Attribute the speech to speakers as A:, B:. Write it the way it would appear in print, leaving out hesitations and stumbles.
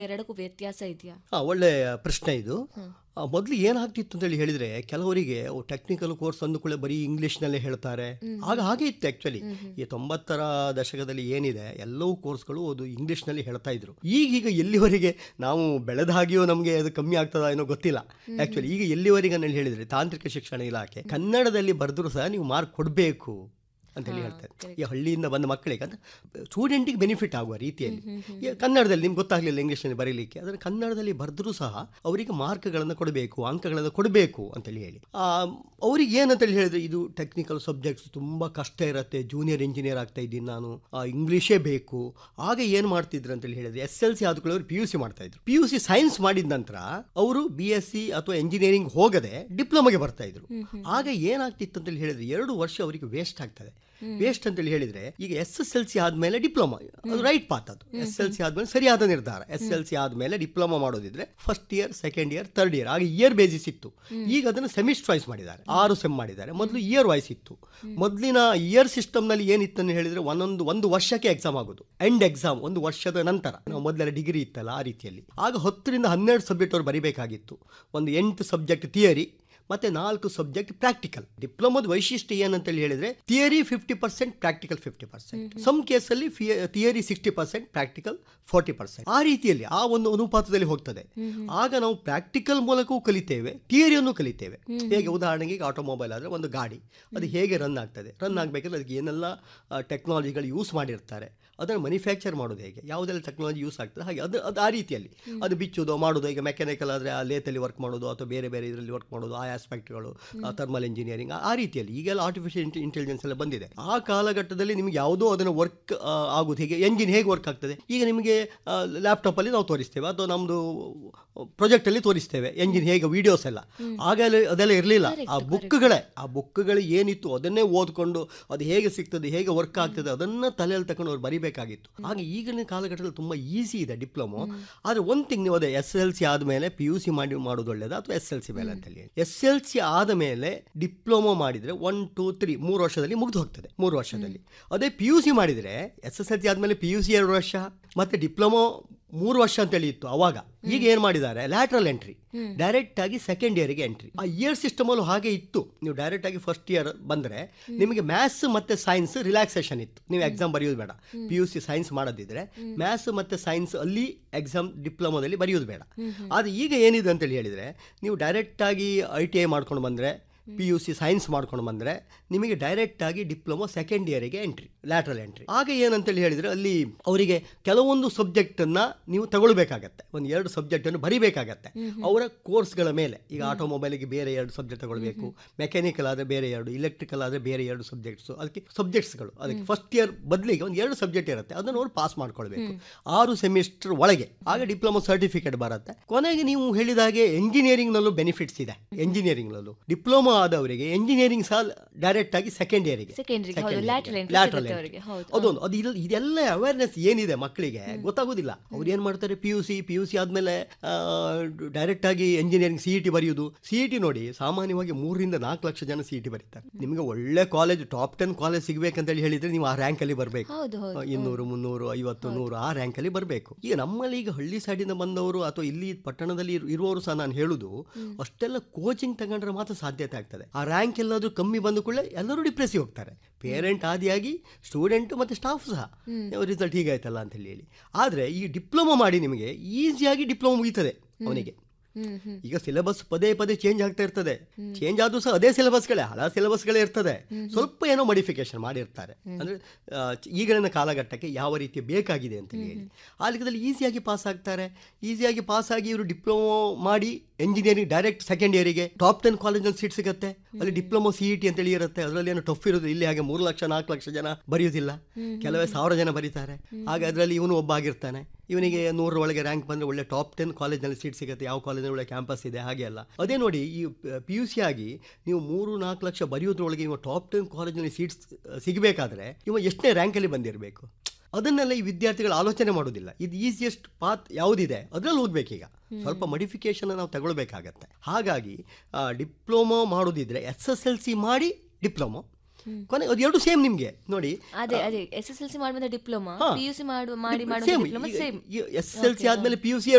A: ಎರಡಕ್ಕೂ ವ್ಯತ್ಯಾಸ ಇದೆಯಾ?
B: ಒಳ್ಳೆಯ ಪ್ರಶ್ನೆ ಇದು. ಮೊದಲು ಏನಾಗ್ತಿತ್ತು ಅಂತೇಳಿ ಹೇಳಿದರೆ, ಕೆಲವರಿಗೆ ಟೆಕ್ನಿಕಲ್ ಕೋರ್ಸ್ ಅಂದುಕೊಳ್ಳೆ ಬರೀ ಇಂಗ್ಲೀಷ್ನಲ್ಲೇ ಹೇಳ್ತಾರೆ. ಆಗ ಹಾಗೆ ಇತ್ತು ಆ್ಯಕ್ಚುಲಿ. ಈ 90ರ ದಶಕದಲ್ಲಿ ಏನಿದೆ ಎಲ್ಲವೂ ಕೋರ್ಸ್ಗಳು ಅದು ಇಂಗ್ಲೀಷ್ನಲ್ಲಿ ಹೇಳ್ತಾ ಇದ್ರು. ಈಗೀಗ ಎಲ್ಲಿವರೆಗೆ ನಾವು ಬೆಳೆದ ಹಾಗೆಯೋ ನಮಗೆ ಅದು ಕಮ್ಮಿ ಆಗ್ತದಾ ಏನೋ ಗೊತ್ತಿಲ್ಲ. ಆ್ಯಕ್ಚುಲಿ ಈಗ ಎಲ್ಲಿವರೆಗೆ ಅಂತ ಹೇಳಿದರೆ ತಾಂತ್ರಿಕ ಶಿಕ್ಷಣ ಇಲಾಖೆ ಕನ್ನಡದಲ್ಲಿ ಬರೆದರೂ ಸಹ ನೀವು ಮಾರ್ಕ್ ಕೊಡಬೇಕು ಅಂತೇಳಿ ಹೇಳ್ತಾರೆ. ಈ ಹಳ್ಳಿಯಿಂದ ಬಂದ ಮಕ್ಕಳಿಗೆ ಅಂದರೆ ಸ್ಟೂಡೆಂಟಿಗೆ ಬೆನಿಫಿಟ್ ಆಗುವ ರೀತಿಯಲ್ಲಿ ಈ ಕನ್ನಡದಲ್ಲಿ ನಿಮ್ಗೆ ಗೊತ್ತಾಗಲಿಲ್ಲ ಇಂಗ್ಲೀಷ್ನಲ್ಲಿ ಬರೀಲಿಕ್ಕೆ, ಅದನ್ನು ಕನ್ನಡದಲ್ಲಿ ಬರೆದ್ರೂ ಸಹ ಅವರಿಗೆ ಮಾರ್ಕ್ಗಳನ್ನು ಕೊಡಬೇಕು, ಅಂಕಗಳನ್ನು ಕೊಡಬೇಕು ಅಂತೇಳಿ ಹೇಳಿ. ಅವ್ರಿಗೆ ಏನಂತೇಳಿ ಹೇಳಿದ್ರೆ, ಇದು ಟೆಕ್ನಿಕಲ್ ಸಬ್ಜೆಕ್ಟ್ಸ್ ತುಂಬ ಕಷ್ಟ ಇರುತ್ತೆ, ಜೂನಿಯರ್ ಇಂಜಿನಿಯರ್ ಆಗ್ತಾ ಇದ್ದೀನಿ ನಾನು, ಇಂಗ್ಲೀಷೇ ಬೇಕು. ಆಗ ಏನು ಮಾಡ್ತಿದ್ರು ಅಂತೇಳಿ ಹೇಳಿದ್ರೆ, SLC ಆದ್ಕೊಳ್ಳಿ ಅವರು PUC ಮಾಡ್ತಾಯಿದ್ರು. PUC ಸೈನ್ಸ್ ಮಾಡಿದ ನಂತರ ಅವರು BSc ಅಥವಾ ಎಂಜಿನಿಯರಿಂಗ್ ಹೋಗದೆ ಡಿಪ್ಲೊಮಾಗೆ ಬರ್ತಾಯಿದ್ರು. ಆಗ ಏನಾಗ್ತಿತ್ತು ಅಂತೇಳಿ ಹೇಳಿದ್ರೆ 2 ವರ್ಷ ಅವರಿಗೆ ವೇಸ್ಟ್ ಆಗ್ತದೆ. ವೇಸ್ಟ್ ಅಂತೇಳಿ ಹೇಳಿದರೆ, ಈಗ SSLC ಆದಮೇಲೆ ಡಿಪ್ಲೊಮಾ, ಅದು ರೈಟ್ ಪಾತ್. ಅದು SLC ಆದಮೇಲೆ ಸರಿಯಾದ ನಿರ್ಧಾರ. SLC ಆದಮೇಲೆ diploma ಮಾಡೋದಿದ್ರೆ first year, second year, third year, ಆಗ ಇಯರ್ ಬೇಸಿಸ್ ಇತ್ತು. ಈಗ ಅದನ್ನು ಸೆಮಿಸ್ಟರ್ ವೈಸ್ ಮಾಡಿದ್ದಾರೆ, 6 ಸೆಮ್ ಮಾಡಿದ್ದಾರೆ. ಮೊದಲು ಇಯರ್ ವೈಸ್ ಇತ್ತು. ಮೊದಲಿನ ಇಯರ್ ಸಿಸ್ಟಮ್ನಲ್ಲಿ ಏನಿತ್ತಂತ ಹೇಳಿದರೆ, ಒಂದು ವರ್ಷಕ್ಕೆ ಎಕ್ಸಾಮ್ ಆಗೋದು, ಎಂಡ್ ಎಕ್ಸಾಮ್ 1 ವರ್ಷದ ನಂತರ. ನಾವು ಮೊದಲೆಲ್ಲ ಡಿಗ್ರಿ ಇತ್ತಲ್ಲ ಆ ರೀತಿಯಲ್ಲಿ. ಆಗ 10 ರಿಂದ 12 ಸಬ್ಜೆಕ್ಟ್ ಅವರು ಬರೀಬೇಕಾಗಿತ್ತು. ಒಂದು 8 ಸಬ್ಜೆಕ್ಟ್ ಥಿಯರಿ ಮತ್ತೆ 4 ಸಬ್ಜೆಕ್ಟ್ ಪ್ರಾಕ್ಟಿಕಲ್. ಡಿಪ್ಲೊಮಾದ ವೈಶಿಷ್ಟ್ಯ ಏನಂತೇಳಿ ಹೇಳಿದ್ರೆ, ಥಿಯರಿ 50%, ಪ್ರಾಕ್ಟಿಕಲ್ 50%. ಸಮ್ ಕೇಸಲ್ಲಿ ಥಿಯರಿ 60%, ಪ್ರಾಕ್ಟಿಕಲ್ 40%. ಆ ರೀತಿಯಲ್ಲಿ ಆ ಒಂದು ಅನುಪಾತದಲ್ಲಿ ಹೋಗ್ತದೆ. ಆಗ ನಾವು ಪ್ರಾಕ್ಟಿಕಲ್ ಮೂಲಕವೂ ಕಲಿತೇವೆ, ಥಿಯರಿಯನ್ನು ಕಲಿತೇವೆ. ಹೇಗೆ ಉದಾಹರಣೆಗೆ, ಈಗ ಆಟೋಮೊಬೈಲ್ ಆದರೆ ಒಂದು ಗಾಡಿ, ಅದು ಹೇಗೆ ರನ್ ಆಗ್ತದೆ, ರನ್ ಆಗಬೇಕಾದ್ರೆ ಅದಕ್ಕೆ ಏನೆಲ್ಲ ಟೆಕ್ನಾಲಜಿಗಳು ಯೂಸ್ ಮಾಡಿರ್ತಾರೆ, ಅದನ್ನು ಮ್ಯಾನುಫ್ಯಾಕ್ಚರ್ ಮಾಡೋದು ಹೇಗೆ, ಯಾವುದೆಲ್ಲ ಟೆಕ್ನಾಲಜಿ ಯೂಸ್ ಆಗ್ತದೆ, ಹಾಗೆ ಅದು ಆ ರೀತಿಯಲ್ಲಿ ಅದು ಬಿಚ್ಚೋದು ಮಾಡೋದು. ಈಗ ಮೆಕ್ಯಾನಿಕಲ್ ಆದರೆ ಆ ಲೇತಲ್ಲಿ ವರ್ಕ್ ಮಾಡೋದು ಅಥವಾ ಬೇರೆ ಇದರಲ್ಲಿ ವರ್ಕ್ ಮಾಡೋದು, ಆ ಆಸ್ಪೆಕ್ಟ್ಗಳು, ಥರ್ಮಲ್ ಇಂಜಿನಿಯರಿಂಗ್, ಆ ರೀತಿಯಲ್ಲಿ. ಈಗೆಲ್ಲ ಆರ್ಟಿಫಿಷಿಯಲ್ ಇಂಟೆಲಿಜೆನ್ಸ್ ಎಲ್ಲ ಬಂದಿದೆ. ಆ ಕಾಲಘಟ್ಟದಲ್ಲಿ ನಿಮಗೆ ಯಾವುದೋ ಅದನ್ನು ವರ್ಕ್ ಆಗೋದು ಹೇಗೆ, ಎಂಜಿನ್ ಹೇಗೆ ವರ್ಕ್ ಆಗ್ತದೆ, ಈಗ ನಿಮಗೆ ಲ್ಯಾಪ್ಟಾಪಲ್ಲಿ ನಾವು ತೋರಿಸ್ತೇವೆ ಅಥವಾ ನಮ್ಮದು ಪ್ರಾಜೆಕ್ಟಲ್ಲಿ ತೋರಿಸ್ತೇವೆ ಎಂಜಿನ್ ಹೇಗೆ, ವಿಡಿಯೋಸ್ ಎಲ್ಲ. ಆಗ ಅದೆಲ್ಲ ಇರಲಿಲ್ಲ. ಆ ಬುಕ್ಗಳು ಏನಿತ್ತು ಅದನ್ನೇ ಓದ್ಕೊಂಡು ಅದು ಹೇಗೆ ಸಿಗ್ತದೆ, ಹೇಗೆ ವರ್ಕ್ ಆಗ್ತದೆ, ಅದನ್ನು ತಲೆಯಲ್ಲಿ ತಗೊಂಡು ಅವ್ರು ಬರಿಬೇಕಾಗಿತ್ತು. ಹಾಗೆ ಈಗಿನ ಕಾಲಘಟ್ಟದಲ್ಲಿ ತುಂಬ ಈಸಿ ಇದೆ ಡಿಪ್ಲೊಮೊ. ಆದರೆ ಒಂದು ಥಿಂಗ್, ನೀವು ಅದೇ SLC ಆದಮೇಲೆ PUC ಮಾಡೋದು ಒಳ್ಳೆಯದು ಅಥವಾ SLC ಮೇಲೆ ಅಂತೇಳಿ. SLC ಆದ ಮೇಲೆ ಡಿಪ್ಲೊಮೊ ಮಾಡಿದರೆ 1, 2, 3 3 ವರ್ಷದಲ್ಲಿ ಮುಗಿದು ಹೋಗ್ತದೆ. 3 ವರ್ಷದಲ್ಲಿ. ಅದೇ PUC ಮಾಡಿದರೆ SSLC ಆದಮೇಲೆ PUC 2 ವರ್ಷ ಮತ್ತು ಡಿಪ್ಲೊಮೊ 3 ವರ್ಷ ಅಂತೇಳಿ ಇತ್ತು ಅವಾಗ. ಈಗ ಏನು ಮಾಡಿದ್ದಾರೆ, ಲ್ಯಾಟ್ರಲ್ ಎಂಟ್ರಿ, ಡೈರೆಕ್ಟ್ ಆಗಿ ಸೆಕೆಂಡ್ ಇಯರ್ಗೆ ಎಂಟ್ರಿ. ಆ ಇಯರ್ ಸಿಸ್ಟಮಲ್ಲೂ ಹಾಗೆ ಇತ್ತು. ನೀವು ಡೈರೆಕ್ಟ್ ಆಗಿ ಫಸ್ಟ್ ಇಯರ್ ಬಂದರೆ ನಿಮಗೆ ಮ್ಯಾಥ್ಸ್ ಮತ್ತು ಸೈನ್ಸ್ ರಿಲ್ಯಾಕ್ಸೇಷನ್ ಇತ್ತು, ನೀವು ಎಕ್ಸಾಮ್ ಬರೆಯೋದು ಬೇಡ. PUC ಸೈನ್ಸ್ ಮಾಡೋದಿದ್ರೆ ಮ್ಯಾಥ್ಸ್ ಮತ್ತು ಸೈನ್ಸ್ ಅಲ್ಲಿ ಎಕ್ಸಾಮ್ ಡಿಪ್ಲೊಮಾದಲ್ಲಿ ಬರೆಯೋದು ಬೇಡ. ಆದರೆ ಈಗ ಏನಿದೆ ಅಂತೇಳಿ ಹೇಳಿದರೆ, ನೀವು ಡೈರೆಕ್ಟಾಗಿ ITI ಮಾಡ್ಕೊಂಡು ಬಂದರೆ, PUC ಸೈನ್ಸ್ ಮಾಡ್ಕೊಂಡು ಬಂದರೆ ನಿಮಗೆ ಡೈರೆಕ್ಟಾಗಿ diploma second ಇಯರಿಗೆ entry, lateral entry. ಆಗ ಏನಂತೇಳಿ ಹೇಳಿದರೆ, ಅಲ್ಲಿ ಅವರಿಗೆ ಕೆಲವೊಂದು ಸಬ್ಜೆಕ್ಟನ್ನು ನೀವು ತಗೊಳ್ಬೇಕಾಗತ್ತೆ, 1-2 ಸಬ್ಜೆಕ್ಟನ್ನು ಬರೀಬೇಕಾಗತ್ತೆ ಅವರ ಕೋರ್ಸ್ಗಳ ಮೇಲೆ. ಈಗ ಆಟೋಮೊಬೈಲಿಗೆ ಬೇರೆ 2 ಸಬ್ಜೆಕ್ಟ್ ತಗೊಳ್ಬೇಕು, ಮೆಕ್ಯಾನಿಕಲ್ ಆದರೆ ಬೇರೆ 2, ಇಲೆಕ್ಟ್ರಿಕಲ್ ಆದರೆ ಬೇರೆ 2 ಸಬ್ಜೆಕ್ಟ್ಸು. ಅದಕ್ಕೆ ಸಬ್ಜೆಕ್ಟ್ಸ್ಗಳು, ಅದಕ್ಕೆ ಫಸ್ಟ್ ಇಯರ್ ಬದಲಿಗೆ 1-2 ಸಬ್ಜೆಕ್ಟ್ ಇರುತ್ತೆ, ಅದನ್ನು ಅವರು ಪಾಸ್ ಮಾಡ್ಕೊಳ್ಬೇಕು 6 ಸೆಮಿಸ್ಟರ್ ಒಳಗೆ. ಆಗ ಡಿಪ್ಲೊಮೊ ಸರ್ಟಿಫಿಕೇಟ್ ಬರುತ್ತೆ. ಕೊನೆಗೆ ನೀವು ಹೇಳಿದಾಗೆ ಎಂಜಿನಿಯರಿಂಗ್ನಲ್ಲೂ ಬೆನಿಫಿಟ್ಸ್ ಇದೆ. ಎಂಜಿನಿಯರಿಂಗ್ನಲ್ಲೂ ಡಿಪ್ಲೊಮೊ ಆದವರಿಗೆ ಎಂಜಿನಿಯರಿಂಗ್ ಸಹ ಡೈರೆಕ್ಟ್ ಆಗಿ ಸೆಕೆಂಡ್ ಇಯರಿಗೆ ಅದು ಇದೆಲ್ಲ ಅವೇರ್ನೆಸ್ ಏನಿದೆ ಮಕ್ಕಳಿಗೆ ಗೊತ್ತಾಗೋದಿಲ್ಲ. ಅವ್ರು ಏನು ಮಾಡ್ತಾರೆ, PUC ಆದಮೇಲೆ ಡೈರೆಕ್ಟ್ ಆಗಿ ಎಂಜಿನಿಯರಿಂಗ್ CET ಬರೆಯೋದು. CET ನೋಡಿ, ಸಾಮಾನ್ಯವಾಗಿ 3 ರಿಂದ 4 ಲಕ್ಷ ಜನ CET ಬರೀತಾರೆ. ನಿಮಗೆ ಒಳ್ಳೆ ಕಾಲೇಜ್, ಟಾಪ್ 10 ಕಾಲೇಜ್ ಸಿಗಬೇಕಂತೇಳಿ ಹೇಳಿದ್ರೆ ನೀವು ಆ ರ್ಯಾಂಕಲ್ಲಿ ಬರಬೇಕು. 200, 300, 50, 100 ಆ ರ್ಯಾಂಕಲ್ಲಿ ಬರಬೇಕು. ಈಗ ನಮ್ಮಲ್ಲಿ ಈಗ ಹಳ್ಳಿ ಸೈಡಿಂದ ಬಂದವರು ಅಥವಾ ಇಲ್ಲಿ ಪಟ್ಟಣದಲ್ಲಿ ಇರುವವರು ಸಹ ನಾನು ಹೇಳುದು, ಅಷ್ಟೆಲ್ಲ ಕೋಚಿಂಗ್ ತಗೊಂಡ್ರೆ ಮಾತ್ರ ಸಾಧ್ಯತೆ ಆಗ್ತದೆ. ಆ ರ್ಯಾಂಕ್ ಎಲ್ಲಾದರೂ ಕಮ್ಮಿ ಬಂದ ಕೂಡಲೇ ಎಲ್ಲರೂ ಡಿಪ್ರೆಸಿವ್ ಹೋಗ್ತಾರೆ, ಪೇರೆಂಟ್ ಆದಿಯಾಗಿ ಸ್ಟೂಡೆಂಟ್ ಮತ್ತು ಸ್ಟಾಫ್ ಸಹ. ರಿಸಲ್ಟ್ ಹೀಗಾಯ್ತಲ್ಲ ಅಂತ ಹೇಳಿ. ಆದರೆ ಈ ಡಿಪ್ಲೊಮೊ ಮಾಡಿ ನಿಮಗೆ ಈಸಿಯಾಗಿ ಡಿಪ್ಲೊಮೊ ಮುಗೀತದೆ ಅವನಿಗೆ. ಈಗ ಸಿಲೆಬಸ್ ಪದೇ ಚೇಂಜ್ ಆಗ್ತಾ ಇರ್ತದೆ. ಚೇಂಜ್ ಆದ್ರೂ ಸಹ ಅದೇ ಸಿಲೆಬಸ್ಗಳೇ, ಹಳ ಸಿಲೆಬಸ್ಗಳೇ ಇರ್ತದೆ. ಸ್ವಲ್ಪ ಏನೋ ಮಾಡಿಫಿಕೇಶನ್ ಮಾಡಿರ್ತಾರೆ, ಅಂದರೆ ಈಗಿನ ಕಾಲಘಟ್ಟಕ್ಕೆ ಯಾವ ರೀತಿ ಬೇಕಾಗಿದೆ ಅಂತ ಹೇಳಿ. ಆ ಲೆಕ್ಕದಲ್ಲಿ ಈಸಿಯಾಗಿ ಪಾಸ್ ಆಗ್ತಾರೆ. ಈಸಿಯಾಗಿ ಪಾಸ್ ಆಗಿ ಇವರು ಡಿಪ್ಲೊಮೊ ಮಾಡಿ ಎಂಜಿನಿಯರಿಂಗ್ ಡೈರೆಕ್ಟ್ ಸೆಕೆಂಡ್ ಇಯರಿಗೆ ಟಾಪ್ 10 ಕಾಲೇಜಲ್ಲಿ ಸೀಟ್ ಸಿಗುತ್ತೆ. ಅಲ್ಲಿ ಡಿಪ್ಲೊಮೊ CET ಅಂತೇಳಿ ಇರುತ್ತೆ, ಅದರಲ್ಲಿ ಏನೋ ಟಫ್ ಇರೋದು. ಇಲ್ಲಿ ಹಾಗೆ 3 ಲಕ್ಷ 4 ಲಕ್ಷ ಜನ ಬರೆಯೋದಿಲ್ಲ, ಕೆಲವೇ 1000 ಜನ ಬರೀತಾರೆ. ಹಾಗೆ ಅದರಲ್ಲಿ ಇವನು ಒಬ್ಬ ಆಗಿರ್ತಾನೆ. ಇವನಿಗೆ 100 ಒಳಗೆ ರ್ಯಾಂಕ್ ಬಂದರೆ ಒಳ್ಳೆ ಟಾಪ್ 10 ಕಾಲೇಜ್ನಲ್ಲಿ ಸೀಟ್ ಸಿಗುತ್ತೆ, ಯಾವ ಕಾಲೇಜಲ್ಲಿ ಒಳ್ಳೆ ಕ್ಯಾಂಪಸ್ ಇದೆ. ಹಾಗೆ ಅಲ್ಲ, ಅದೇ ನೋಡಿ, ಈ PUC ಆಗಿ ನೀವು 3-4 ಲಕ್ಷ ಬರೆಯೋದ್ರೊಳಗೆ ಇವ ಟಾಪ್ 10 ಕಾಲೇಜ್ನಲ್ಲಿ ಸೀಟ್ಸ್ ಸಿಗಬೇಕಾದ್ರೆ ಇವ ಎಷ್ಟನೇ ರ್ಯಾಂಕಲ್ಲಿ ಬಂದಿರಬೇಕು, ಅದನ್ನೆಲ್ಲ ಈ ವಿದ್ಯಾರ್ಥಿಗಳು ಆಲೋಚನೆ ಮಾಡೋದಿಲ್ಲ. ಇದು ಈಸಿಯೆಸ್ಟ್ ಪಾತ್ ಯಾವುದಿದೆ ಅದರಲ್ಲಿ ಹೋಗ್ಬೇಕೀಗ. ಸ್ವಲ್ಪ ಮಾಡಿಫಿಕೇಶನ್ ನಾವು ತಗೊಳ್ಬೇಕಾಗತ್ತೆ. ಹಾಗಾಗಿ ಡಿಪ್ಲೊಮೊ ಮಾಡೋದಿದ್ರೆ SSLC ಮಾಡಿ ಡಿಪ್ಲೊಮೊ, ಕೊನೆ ಅದು ಎರಡು ಸೇಮ್ ನಿಮಗೆ ನೋಡಿ.
A: ಅದೇ SSLC ಮಾಡುವ ಡಿಪ್ಲೊಮಾ, PUC ಮಾಡಿ
B: ಸೇಮ್
A: ಡಿಪ್ಲೊಮಾ ಸೇಮ್.
B: SSLC ಆದ್ಮೇಲೆ PUC